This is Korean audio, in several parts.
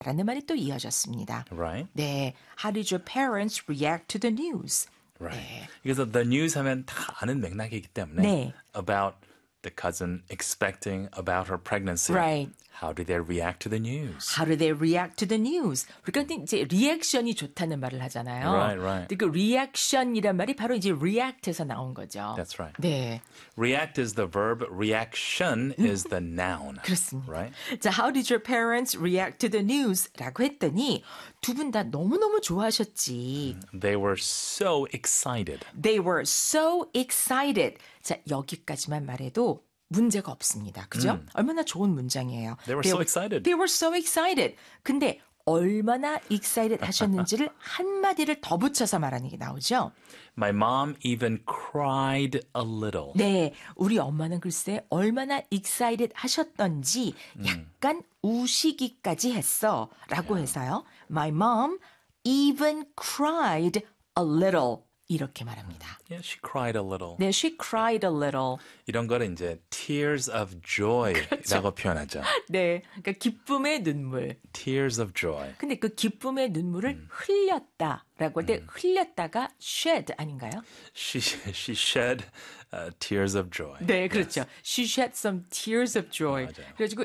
라는 말이 또 이어졌습니다. Right. 네, how did your parents react to the news? Right. 네. 그래서 the news 하면 다 아는 맥락이기 때문에 네. about the cousin expecting about her pregnancy. Right. How did they react to the news? How do they react to the news? 우리가 이제 리액션이 좋다는 말을 하잖아요. Right. 근데 그 리액션이란 말이 바로 이제 react에서 나온 거죠. That's right. 네. React is the verb, reaction is the noun. 그렇습니다. Right? 자, how did your parents react to the news? 라고 했더니 두 분 다 너무너무 좋아하셨지. They were so excited. They were so excited. 자, 여기까지만 말해도 문제가 없습니다. 그죠? 얼마나 좋은 문장이에요. They were so excited. They were so excited. 근데 얼마나 excited 하셨는지를 한마디를 더 붙여서 말하는 게 나오죠. My mom even cried a little. 네, 우리 엄마는 글쎄 얼마나 excited 하셨던지 약간 우시기까지 했어 라고 해서요. My mom even cried a little 이렇게 말합니다. Yeah, she cried a little. 네, she cried a little. 이런 거를 이제 tears of joy라고 표현하죠. 네, 그러니까 기쁨의 눈물. Tears of joy. 근데 그 기쁨의 눈물을 흘렸다라고 할 때 흘렸다가 shed 아닌가요? She shed tears of joy. 네, 그렇죠. She shed some tears of joy. 맞아요. 그래가지고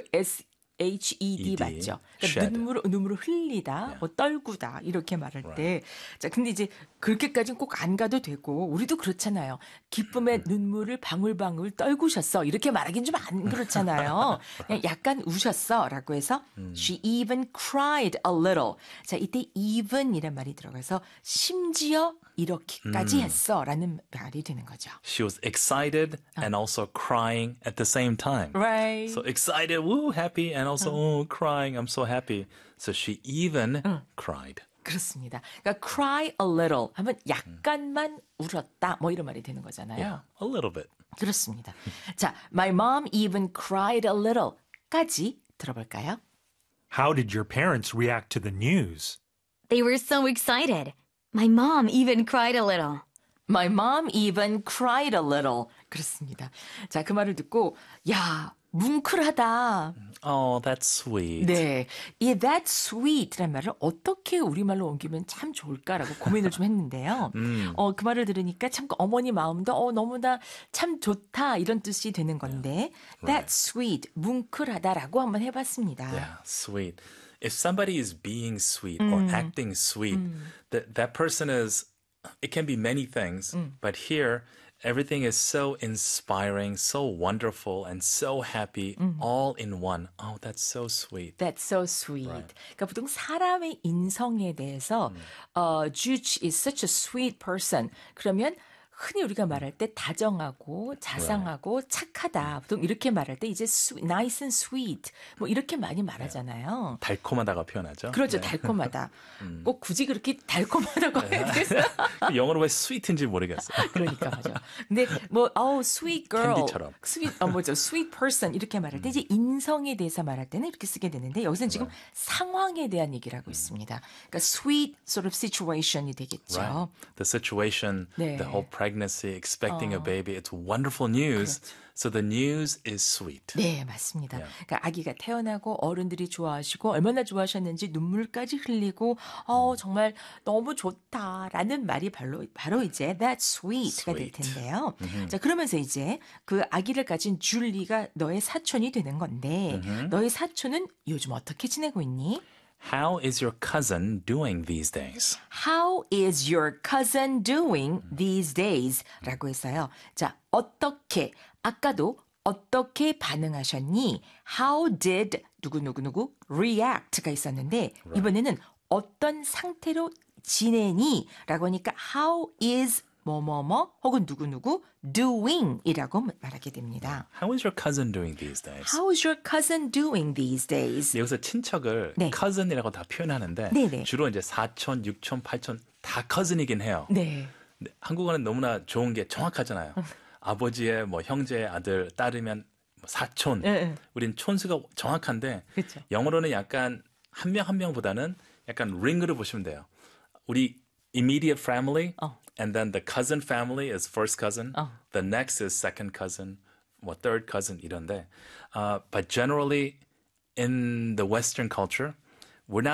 SHED 맞죠? 그러니까 shed. 눈물을 흘리다, 뭐 떨구다 이렇게 말할 때, 자 근데 이제 그렇게까지는 꼭 안 가도 되고 우리도 그렇잖아요. 기쁨의 눈물을 방울방울 떨구셨어 이렇게 말하기는 좀 안 그렇잖아요. 그냥 약간 우셨어라고 해서 she even cried a little. 자 이때 even이란 말이 들어가서 심지어 이렇게까지 했어라는 말이 되는 거죠. She was excited and also crying at the same time. Right. So excited, woo, happy, and also crying, I'm so happy. So she even cried. 그렇습니다. 그러니까 cry a little 하면 약간만 울었다 뭐 이런 말이 되는 거잖아요. Yeah, a little bit. 그렇습니다. 자, my mom even cried a little까지 들어볼까요? How did your parents react to the news? They were so excited. My mom even cried a little. My mom even cried a little. 그렇습니다. 자, 그 말을 듣고 야, 뭉클하다. Oh, that's sweet. 네, 이 that's sweet란 말을 어떻게 우리말로 옮기면 참 좋을까라고 고민을 좀 했는데요. 그 말을 들으니까 참 어머니 마음도 너무나 참 좋다 이런 뜻이 되는 건데 that's sweet, 뭉클하다라고 한번 해봤습니다. Yeah, sweet. If somebody is being sweet or acting sweet, that person is, it can be many things, but here, everything is so inspiring, so wonderful, and so happy, all in one. Oh, that's so sweet. That's so sweet. Right. 그러니까 보통 사람의 인성에 대해서 Jude is such a sweet person. 그러면 흔히 우리가 말할 때 다정하고 자상하고 착하다. 보통 이렇게 말할 때 이제 nice and sweet 뭐 이렇게 많이 말하잖아요. 달콤하다가 표현하죠. 그렇죠. 달콤하다. 꼭 굳이 그렇게 달콤하다고 해야 되나? 영어로 왜 sweet인지 모르겠어요. 그러니까 맞아. 근데 뭐 sweet girl, 캔디처럼. sweet 뭐죠, sweet person 이렇게 말할 때 이제 인성에 대해서 말할 때는 이렇게 쓰게 되는데 여기서는 지금 상황에 대한 얘기를 하고 있습니다. 그러니까 sweet sort of situation이 되겠죠. Right. The situation, 네. the whole pregnancy, expecting a baby, it's wonderful news. So the news is sweet. 네, 맞습니다. 그러니까 아기가 태어나고 어른들이 좋아하시고 얼마나 좋아하셨는지 눈물까지 흘리고 정말 너무 좋다라는 말이 바로 이제 that's sweet가 될 텐데요. 자, 그러면서 이제 그 아기를 가진 줄리가 너의 사촌이 되는 건데 너의 사촌은 요즘 어떻게 지내고 있니? How is your cousin doing these days? How is your cousin doing these days? 라고 해서요. 자, 어떻게, 아까도 어떻게 반응하셨니? How did 누구 react가 있었는데 이번에는 어떤 상태로 지내니? 라고 하니까 how is 뭐뭐뭐 혹은 누구누구 doing이라고 말하게 됩니다. How is your cousin doing these days? How is your cousin doing these days? 여기서 친척을 네. cousin이라고 다 표현하는데 네네. 주로 이제 사촌, 육촌, 팔촌 다 cousin이긴 해요. 네. 근데 한국어는 너무나 좋은 게 정확하잖아요. 아버지의 뭐 형제의 아들, 딸이면 뭐 사촌. 네. 우린 촌수가 정확한데 그쵸. 영어로는 약간 한 명 한 명보다는 약간 링으로 보시면 돼요. 우리 immediate family and then the cousin family is first cousin. The next is second cousin, 뭐 third cousin 이런데 but generally in the Western culture we're not